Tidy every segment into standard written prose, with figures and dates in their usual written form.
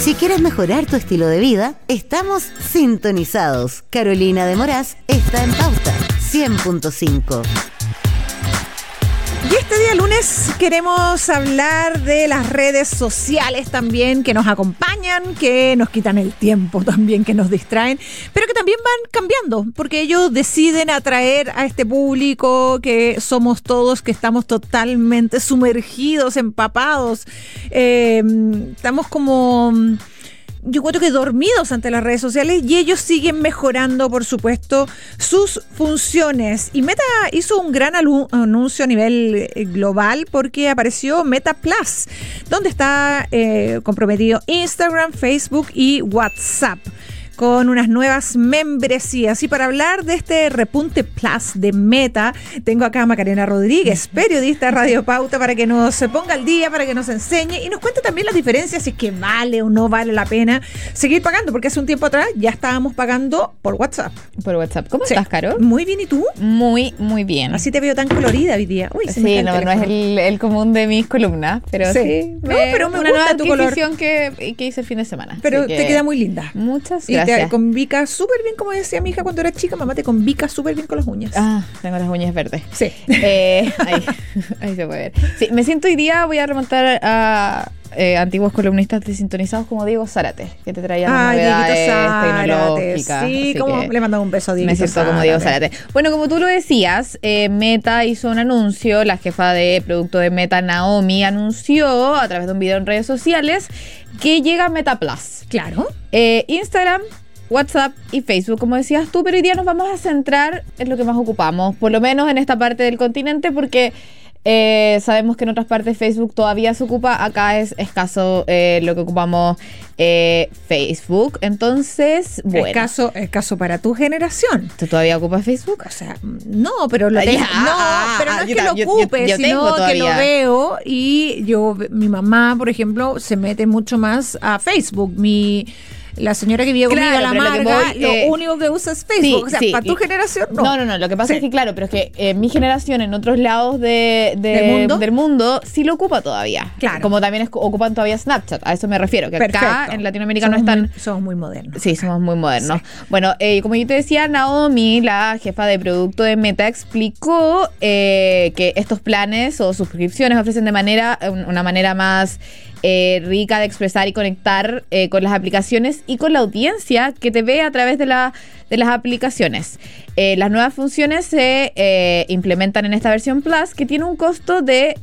Si quieres mejorar tu estilo de vida, estamos sintonizados. Carolina de Moraz está en Pauta 100.5. Y este día lunes queremos hablar de las redes sociales también, que nos acompañan, que nos quitan el tiempo también, que nos distraen, pero que también van cambiando, porque ellos deciden atraer a este público que somos todos, que estamos totalmente sumergidos, empapados. Estamos como... yo creo que dormidos ante las redes sociales, y ellos siguen mejorando, por supuesto, sus funciones. Y Meta hizo un gran anuncio a nivel global porque apareció Meta Plus, donde está comprometido Instagram, Facebook y WhatsApp, con unas nuevas membresías. Y para hablar de este repunte Plus de Meta, tengo acá a Macarena Rodríguez, periodista de Radio Pauta, para que nos ponga al día, para que nos enseñe y nos cuente también las diferencias, si es que vale o no vale la pena seguir pagando, porque hace un tiempo atrás ya estábamos pagando por WhatsApp. Por WhatsApp. ¿Cómo estás, Caro? Muy bien, ¿y tú? Muy, muy bien. Así te veo tan colorida hoy día. Uy, sí, no es el común de mis columnas, pero sí. Pero me una gusta nueva tu color que hice el fin de semana. Pero te queda muy linda. Muchas gracias. Y te convica súper bien, como decía mi hija cuando era chica, mamá te convica súper bien con las uñas. Ah, tengo las uñas verdes. Sí. Ahí se puede ver. Sí, me siento hoy día, voy a remontar a antiguos columnistas desintonizados como Diego Zárate, que te traían novedades tecnológicas. Sí, como le mandaba un beso a Diego. Me siento como Diego Zárate. Bueno, como tú lo decías, Meta hizo un anuncio, la jefa de producto de Meta, Naomi, anunció a través de un video en redes sociales que llega Meta Plus. Claro. Instagram, WhatsApp y Facebook, como decías tú, pero hoy día nos vamos a centrar en lo que más ocupamos, por lo menos en esta parte del continente, porque sabemos que en otras partes Facebook todavía se ocupa, acá es escaso lo que ocupamos Facebook, entonces, bueno. Escaso para tu generación. ¿Tú todavía ocupas Facebook? O sea, no, pero lo tengo. Pero no es que lo ocupe, sino que lo veo, y mi mamá, por ejemplo, se mete mucho más a Facebook. La señora que vive conmigo, la Marga, lo único que usa es Facebook. Sí, o sea, para tu generación, no. No. Lo que pasa es que, claro, pero es que mi generación en otros lados del mundo sí lo ocupa todavía. Claro. Como también ocupan todavía Snapchat. A eso me refiero. Que acá en Latinoamérica no están... Somos muy modernos. Sí, somos muy modernos. Sí. Bueno, como yo te decía, Naomi, la jefa de producto de Meta, explicó que estos planes o suscripciones ofrecen una manera más rica de expresar y conectar con las aplicaciones y con la audiencia que te ve a través de las aplicaciones. Las nuevas funciones se implementan en esta versión Plus, que tiene un costo de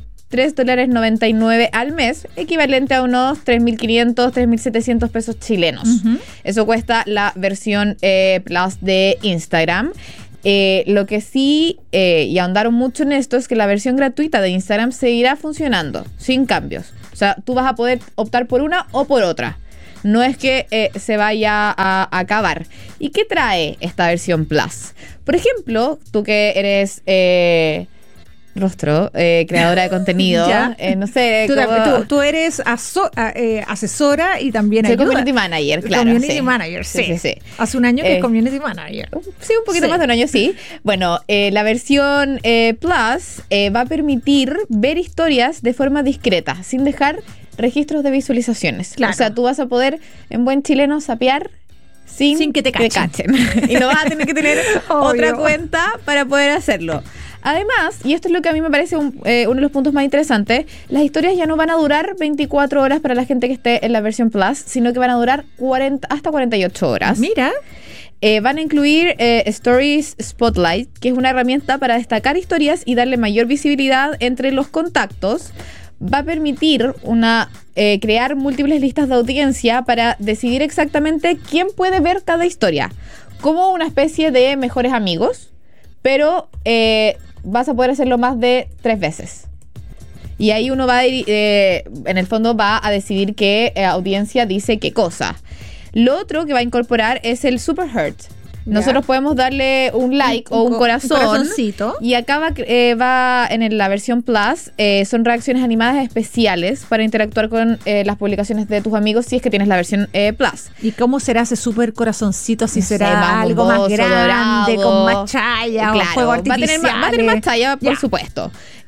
$3.99 al mes, equivalente a unos 3.500, 3.700 pesos chilenos. Uh-huh. Eso cuesta la versión Plus de Instagram. Lo que sí, y ahondaron mucho en esto, es que la versión gratuita de Instagram seguirá funcionando sin cambios. O sea, tú vas a poder optar por una o por otra. No es que se vaya a acabar. ¿Y qué trae esta versión Plus? Por ejemplo, tú que eres Rostro, creadora de contenido, no sé. Tú eres asesora y también soy community manager, claro. Community manager, sí. Hace un año que es community manager. Sí, un poquito más de un año, sí. Bueno, la versión Plus va a permitir ver historias de forma discreta, sin dejar registros de visualizaciones. Claro. O sea, tú vas a poder, en buen chileno, sapear sin que te cachen. Y no vas a tener que tener otra cuenta para poder hacerlo. Además, y esto es lo que a mí me parece uno de los puntos más interesantes, las historias ya no van a durar 24 horas para la gente que esté en la versión Plus, sino que van a durar hasta 48 horas. Mira. Van a incluir Stories Spotlight, que es una herramienta para destacar historias y darle mayor visibilidad entre los contactos. Va a permitir crear múltiples listas de audiencia para decidir exactamente quién puede ver cada historia, como una especie de mejores amigos, pero vas a poder hacerlo más de 3 veces. Y ahí uno va en el fondo va a decidir qué audiencia dice qué cosa. Lo otro que va a incorporar es el Super Heart, nosotros podemos darle un like o un corazón. Un corazoncito. Y acá va en la versión Plus, son reacciones animadas especiales para interactuar con las publicaciones de tus amigos si es que tienes la versión Plus. ¿Y cómo será ese súper corazoncito? Si No sé, será más algo más bomboso, grande, dorado. con más chaya, Claro, o fuego va a artificial. tener más chaya, por Ya. supuesto.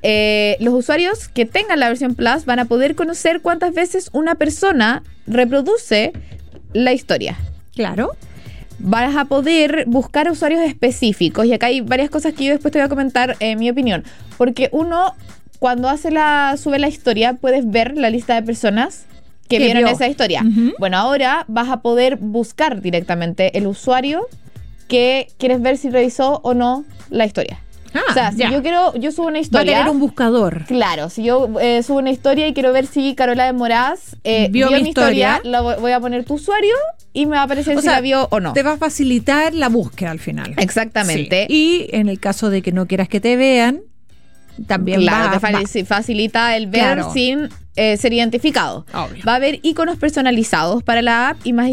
Los usuarios que tengan la versión Plus van a poder conocer cuántas veces una persona reproduce la historia. Claro. Vas a poder buscar usuarios específicos, y acá hay varias cosas que yo después te voy a comentar mi opinión, porque uno cuando sube la historia puedes ver la lista de personas que vieron vio esa historia. Uh-huh. Bueno, ahora vas a poder buscar directamente el usuario que quieres ver si revisó o no la historia. O sea, si yo subo una historia, va a tener un buscador. Claro, si yo subo una historia y quiero ver si Carola de Moraz vio mi historia, voy a poner tu usuario y me va a aparecer si la vio o no. Te va a facilitar la búsqueda al final. Exactamente. Sí. Y en el caso de que no quieras que te vean, también facilita el ver sin ser identificado. Obvio. Va a haber iconos personalizados para la app y más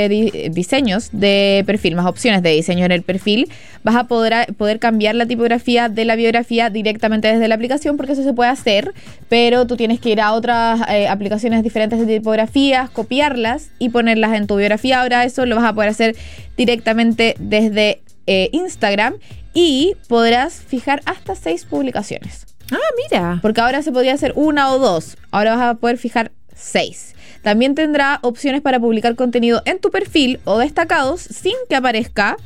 diseños de perfil, más opciones de diseño en el perfil. Vas a poder cambiar la tipografía de la biografía directamente desde la aplicación, porque eso se puede hacer, pero tú tienes que ir a otras aplicaciones diferentes de tipografías, copiarlas y ponerlas en tu biografía. Ahora eso lo vas a poder hacer directamente desde Instagram, y podrás fijar hasta 6 publicaciones. Ah, mira. Porque ahora se podía hacer 1 o 2. Ahora vas a poder fijar 6. También tendrá opciones para publicar contenido en tu perfil o destacados sin que aparezca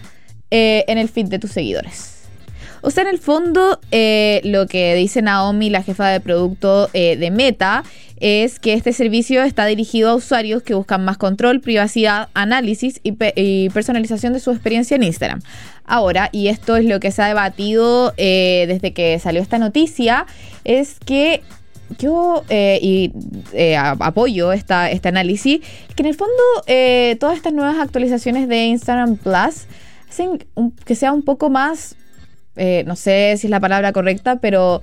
en el feed de tus seguidores. O sea, en el fondo, lo que dice Naomi, la jefa de producto de Meta, es que este servicio está dirigido a usuarios que buscan más control, privacidad, análisis y personalización de su experiencia en Instagram. Ahora, y esto es lo que se ha debatido desde que salió esta noticia, es que yo apoyo este análisis, que en el fondo todas estas nuevas actualizaciones de Instagram Plus hacen que sea un poco más, no sé si es la palabra correcta, pero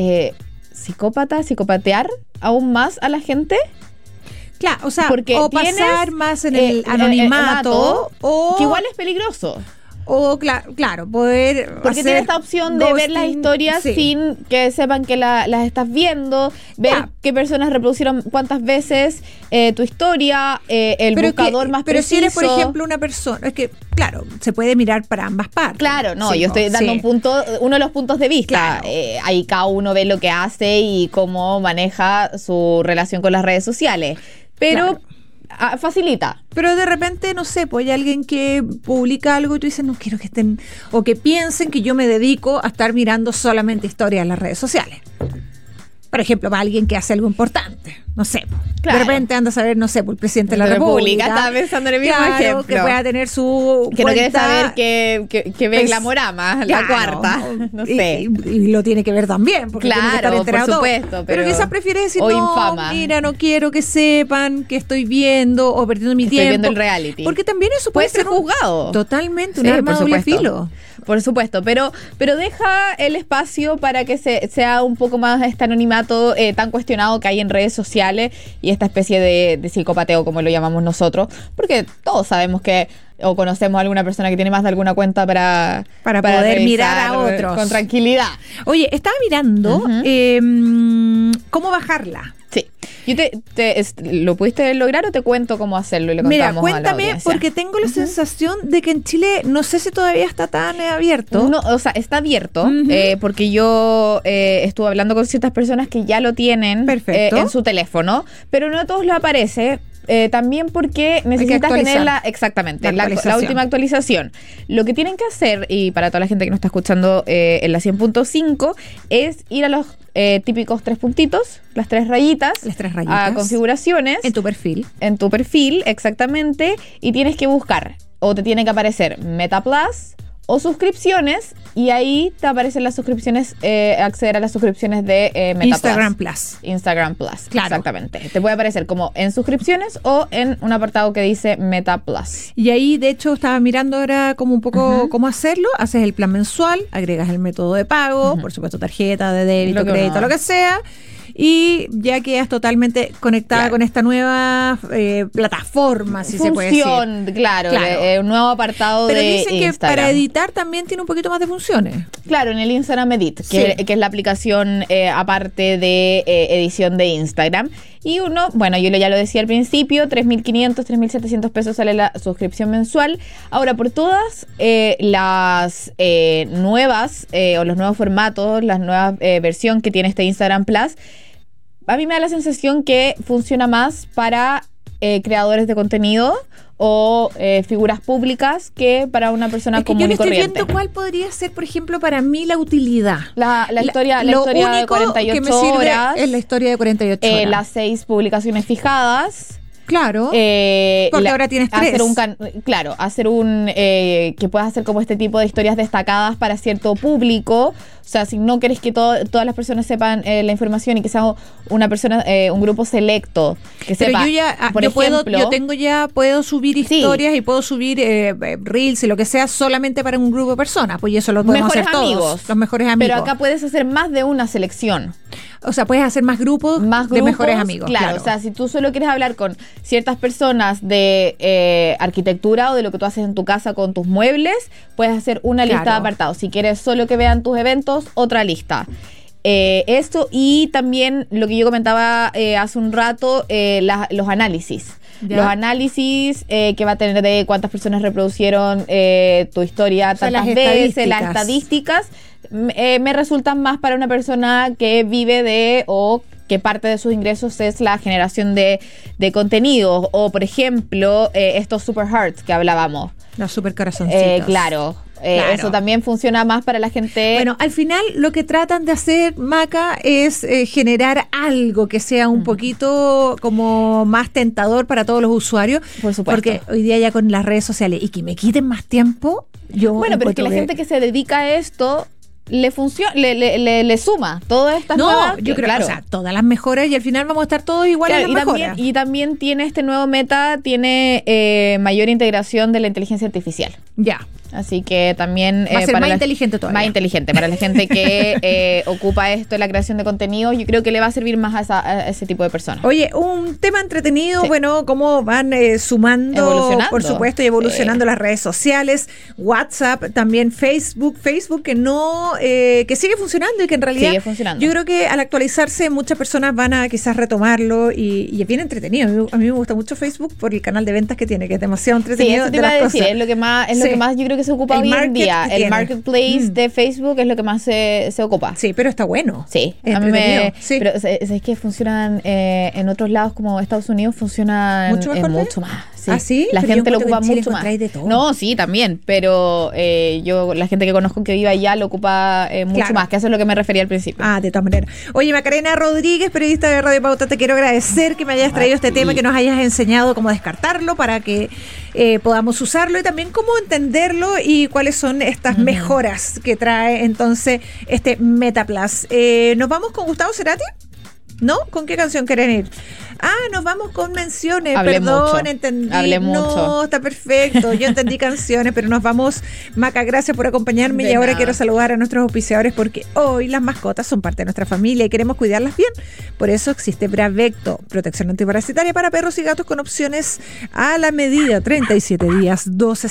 psicopatear aún más a la gente. Claro, o sea, porque o pasar más en el anonimato, o que igual es peligroso. O claro, poder porque hacer tiene esta opción de ver las historias sin que sepan que las estás viendo, ver qué personas reproducieron cuántas veces tu historia, el buscador más pero preciso. Si eres, por ejemplo, una persona, es que, claro, se puede mirar para ambas partes. Claro, no, yo estoy dando uno de los puntos de vista. Claro. Ahí cada uno ve lo que hace y cómo maneja su relación con las redes sociales. Pero facilita. Pero de repente, no sé, pues hay alguien que publica algo y tú dices, no quiero que estén, o que piensen que yo me dedico a estar mirando solamente historias en las redes sociales. Por ejemplo, para alguien que hace algo importante, no sé, claro. De repente anda a saber, no sé, por el presidente de la República. Estaba pensando en el mismo ejemplo. Que pueda tener su que cuenta, no quiere saber que ve Glamorama, la cuarta, no sé. Y lo tiene que ver también, porque tiene que estar enterado por supuesto. Pero quizás prefiere decir, o no, infama. mira, no quiero que sepan que estoy viendo o perdiendo mi tiempo. Estoy viendo el reality. Porque también eso puede ser juzgado. Totalmente, un arma de doble filo. Por supuesto, pero deja el espacio para que sea un poco más este anonimato tan cuestionado que hay en redes sociales y esta especie de psicopateo, como lo llamamos nosotros, porque todos sabemos que o conocemos a alguna persona que tiene más de alguna cuenta para poder mirar a otros con tranquilidad. Oye, estaba mirando cómo bajarla. Sí. ¿Lo pudiste lograr o te cuento cómo hacerlo? Y le Mira, contamos cuéntame, a la audiencia? porque tengo la sensación de que en Chile, no sé si todavía está tan abierto. No, o sea, está abierto, porque yo estuve hablando con ciertas personas que ya lo tienen en su teléfono, pero no a todos lo aparece. También porque necesitas tener la última actualización. Lo que tienen que hacer, y para toda la gente que nos está escuchando en la 100.5, es ir a los típicos 3 puntitos, las 3 rayitas, a configuraciones. En tu perfil. En tu perfil, exactamente, y tienes que buscar, o te tiene que aparecer Meta Plus o suscripciones, y ahí te aparecen las suscripciones, acceder a las suscripciones de Meta Instagram Plus. Instagram Plus, claro. Exactamente. Te puede aparecer como en suscripciones o en un apartado que dice Meta Plus. Y ahí, de hecho, estaba mirando ahora como un poco cómo hacerlo. Haces el plan mensual, agregas el método de pago, por supuesto tarjeta de débito, crédito, lo que sea. y ya quedas totalmente conectada con esta nueva plataforma, si se puede decir. Claro. Un nuevo apartado pero de dicen que Instagram. para editar también tiene un poquito más de funciones. Claro, en el Instagram Edit, que es la aplicación aparte de edición de Instagram. Y uno, bueno, yo ya lo decía al principio, 3.500, 3.700 pesos sale la suscripción mensual. Ahora, por todas las nuevas o los nuevos formatos, la nueva versión que tiene este Instagram Plus, a mí me da la sensación que funciona más para creadores de contenido o figuras públicas que para una persona común y corriente. Yo no estoy viendo cuál podría ser, por ejemplo, para mí la utilidad. La historia de 48 que me sirve horas. Es la historia de 48 horas. Las 6 publicaciones fijadas. Claro, porque ahora tienes 3. Hacer que puedas hacer como este tipo de historias destacadas para cierto público. O sea, si no querés que todas las personas sepan la información y que sea una persona, un grupo selecto que sepa. Pero puedo subir historias y puedo subir reels y lo que sea solamente para un grupo de personas, pues eso lo podemos hacer todos. Los mejores amigos. Pero acá puedes hacer más de una selección. O sea, puedes hacer más grupos de mejores amigos. Claro, o sea, si tú solo quieres hablar con ciertas personas de arquitectura o de lo que tú haces en tu casa con tus muebles, puedes hacer una lista de apartados. Si quieres solo que vean tus eventos, otra lista. Esto y también lo que yo comentaba hace un rato, los análisis. ¿Ya? Los análisis que va a tener de cuántas personas reproducieron tu historia tantas veces, las estadísticas, me resultan más para una persona que vive o que parte de sus ingresos es la generación de contenidos, o por ejemplo estos super hearts que hablábamos. Los super corazoncitos. Claro. Eso también funciona más para la gente. Bueno, al final lo que tratan de hacer, Maca, es generar algo que sea un poquito como más tentador para todos los usuarios. Por supuesto. Porque hoy día ya con las redes sociales y que me quiten más tiempo, bueno, pero es que la gente que se dedica a esto le funciona, le suma todas estas nuevas. Yo creo que todas las mejoras y al final vamos a estar todos iguales en las mejoras. Y también tiene este nuevo meta, tiene mayor integración de la inteligencia artificial. Ya. Así que también va a ser más inteligente todavía. Más inteligente para la gente que ocupa esto de la creación de contenido. Yo creo que le va a servir más a ese tipo de personas. Oye, un tema entretenido, bueno, cómo van sumando, por supuesto, y evolucionando las redes sociales, WhatsApp, también Facebook que no, que sigue funcionando y que en realidad sigue funcionando. Yo creo que al actualizarse muchas personas van a quizás retomarlo y es bien entretenido. A mí me gusta mucho Facebook por el canal de ventas que tiene, que es demasiado entretenido. Sí, eso te iba a decir, es lo que más yo creo que se ocupa hoy en día. El marketplace de Facebook es lo que más se ocupa. Sí, pero está bueno. Sí, a mí pero es que funcionan en otros lados como Estados Unidos, funcionan mucho más. Sí. ¿Ah, sí? La pero gente lo ocupa mucho más. De todo. No, sí, también, pero la gente que conozco que vive allá lo ocupa mucho más, que eso es lo que me refería al principio. De todas maneras. Oye, Macarena Rodríguez, periodista de Radio Pauta, te quiero agradecer que me hayas traído este tema, que nos hayas enseñado cómo descartarlo para que podamos usarlo y también cómo entenderlo y cuáles son estas mejoras que trae entonces este MetaPlus. ¿Nos vamos con Gustavo Cerati? ¿No? ¿Con qué canción quieren ir? Nos vamos con menciones. Hablé mucho. Entendí. Hablé mucho. No, está perfecto. Yo entendí canciones, pero nos vamos. Maca, gracias por acompañarme. Y ahora quiero saludar a nuestros auspiciadores porque hoy las mascotas son parte de nuestra familia y queremos cuidarlas bien. Por eso existe Bravecto, protección antiparasitaria para perros y gatos con opciones a la medida. 37 días, 12